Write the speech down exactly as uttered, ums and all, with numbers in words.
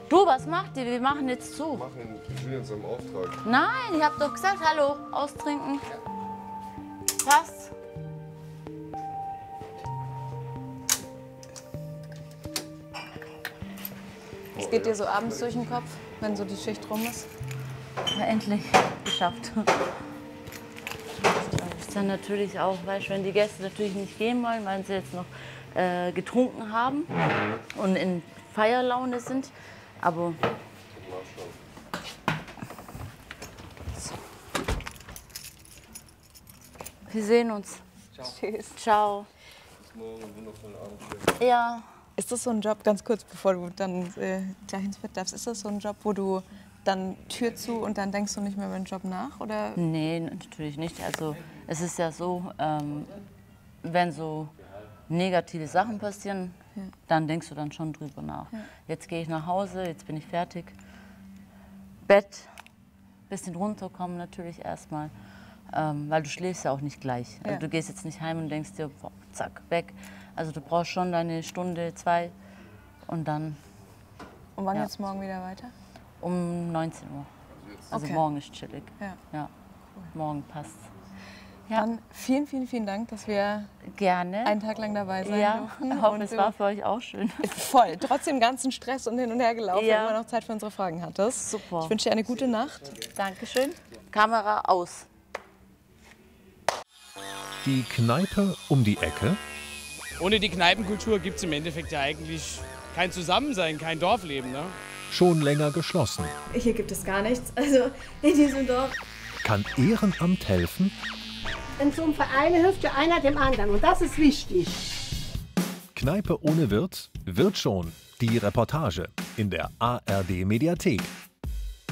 Du, was macht ihr? Wir machen jetzt zu. Wir machen Julian seinem Auftrag. Nein, ich hab doch gesagt, hallo, austrinken. Passt. Es geht dir so abends durch den Kopf, wenn so die Schicht rum ist? Ja, endlich geschafft. Das ist dann natürlich auch, weißt, wenn die Gäste natürlich nicht gehen wollen, weil sie jetzt noch äh, getrunken haben und in Feierlaune sind. Aber so. Wir sehen uns. Tschüss. Ciao. Bis morgen, einen wundervollen Abend. Ja. Ist das so ein Job, ganz kurz bevor du dann äh, gleich ins Bett darfst, ist das so ein Job, wo du dann Tür zu und dann denkst du nicht mehr über den Job nach? Oder? Nee, natürlich nicht. Also es ist ja so, ähm, wenn so negative Sachen passieren, ja. dann denkst du dann schon drüber nach. Ja. Jetzt gehe ich nach Hause, jetzt bin ich fertig. Bett, bisschen runterkommen natürlich erstmal, ähm, weil du schläfst ja auch nicht gleich. Ja. Also du gehst jetzt nicht heim und denkst dir, boah, zack, weg. Also du brauchst schon deine Stunde, zwei und dann... Und wann ja. geht's morgen wieder weiter? Um neunzehn Uhr. Also okay. morgen ist chillig. Ja. ja. Cool. Morgen passt. Ja. Dann vielen, vielen, vielen Dank, dass wir Gerne. einen Tag lang dabei sein ja. durften. Ich hoffe, und es war für euch auch schön. Voll. Trotzdem ganzen Stress und hin und her gelaufen, ja. wenn du noch Zeit für unsere Fragen hattest. Super. Ich wünsche dir eine gute Nacht. Dankeschön. Kamera aus. Die Kneipe um die Ecke. Ohne die Kneipenkultur gibt es im Endeffekt ja eigentlich kein Zusammensein, kein Dorfleben. Ne? Schon länger geschlossen. Hier gibt es gar nichts. Also in diesem Dorf. Kann Ehrenamt helfen? In so einem Verein hilft ja einer dem anderen und das ist wichtig. Kneipe ohne Wirt wird schon. Die Reportage in der A R D Mediathek.